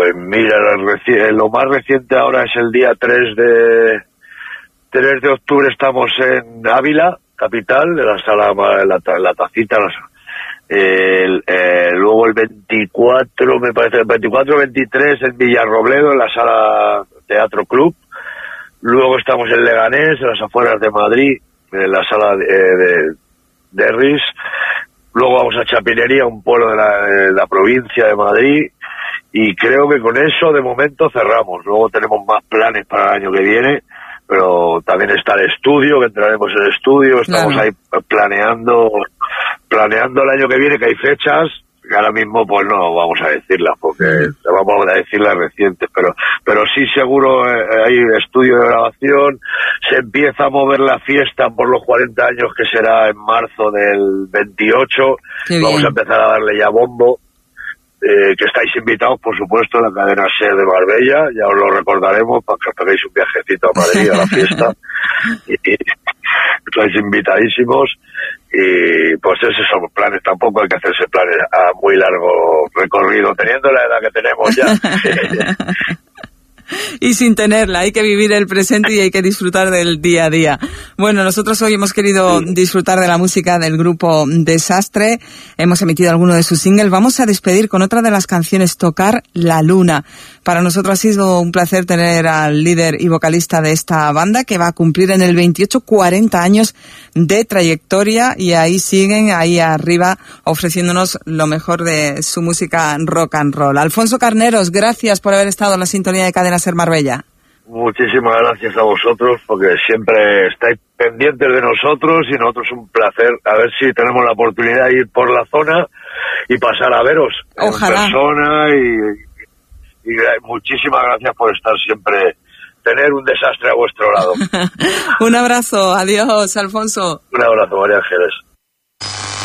Pues mira, lo más reciente ahora es el día 3 de octubre, estamos en Ávila, capital, de la sala, la Tacita, luego el 24, me parece, el 24-23 en Villarrobledo, en la sala Teatro Club. Luego estamos en Leganés, en las afueras de Madrid, en la sala de RIS. Luego vamos a Chapinería, un pueblo de la provincia de Madrid. Y creo que con eso de momento cerramos. Luego tenemos más planes para el año que viene, pero también está el estudio, que entraremos en el estudio. Estamos ahí planeando el año que viene, que hay fechas que ahora mismo pues no vamos a decirlas, porque vamos a decirlas recientes, pero sí seguro hay estudio de grabación. Se empieza a mover la fiesta por los 40 años, que será en marzo del 28. Vamos a empezar a darle ya bombo. Que estáis invitados, por supuesto, a la cadena SER de Marbella, ya os lo recordaremos para que os peguéis un viajecito a Madrid a la fiesta. Y estáis invitadísimos. Y pues esos son planes, tampoco hay que hacerse planes a muy largo recorrido, teniendo la edad que tenemos ya. Y sin tenerla, hay que vivir el presente y hay que disfrutar del día a día. Bueno, nosotros hoy hemos querido disfrutar de la música del grupo Desastre, hemos emitido alguno de sus singles. Vamos a despedir con otra de las canciones, Tocar la Luna. Para nosotros ha sido un placer tener al líder y vocalista de esta banda, que va a cumplir en el 28 40 años de trayectoria, y ahí siguen, ahí arriba, ofreciéndonos lo mejor de su música rock and roll. Alfonso Carneros, gracias por haber estado en la sintonía de Cadena SER Marbella. Muchísimas gracias a vosotros, porque siempre estáis pendientes de nosotros, y nosotros un placer. A ver si tenemos la oportunidad de ir por la zona y pasar a veros. Ojalá. En persona, y muchísimas gracias por estar siempre, tener un Desastre a vuestro lado. Un abrazo, adiós, Alfonso. Un abrazo, María Ángeles.